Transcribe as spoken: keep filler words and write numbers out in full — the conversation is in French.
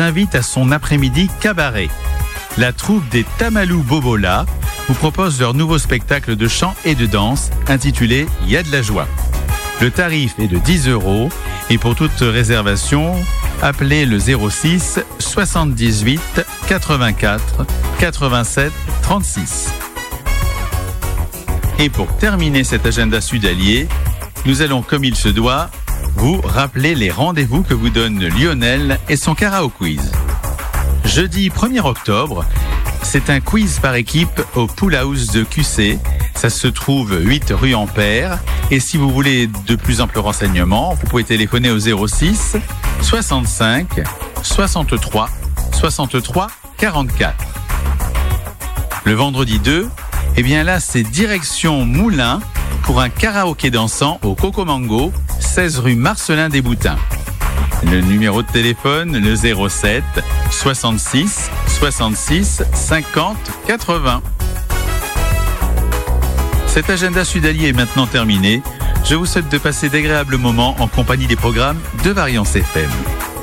invite à son après-midi cabaret. La troupe des Tamalou Bobola vous propose leur nouveau spectacle de chant et de danse intitulé « Y a de la joie ». Le tarif est de dix euros et pour toute réservation, appelez le zéro six soixante-dix-huit quatre-vingt-quatre quatre-vingt-sept trente-six. Et pour terminer cet agenda sudalier, nous allons, comme il se doit, vous rappeler les rendez-vous que vous donne Lionel et son karaoke quiz. Jeudi premier octobre, c'est un quiz par équipe au Pool House de Q C. Ça se trouve huit rue Ampère. Et si vous voulez de plus amples renseignements, vous pouvez téléphoner au zéro six soixante-cinq soixante-trois soixante-trois quarante-quatre. Le vendredi deux, eh bien là, c'est direction Moulins pour un karaoké dansant au Coco Mango, seize rue Marcelin des Boutins. Le numéro de téléphone, le zéro sept soixante-six soixante-six cinquante quatre-vingts. Cet agenda sudalier est maintenant terminé. Je vous souhaite de passer d'agréables moments en compagnie des programmes de Variance F M.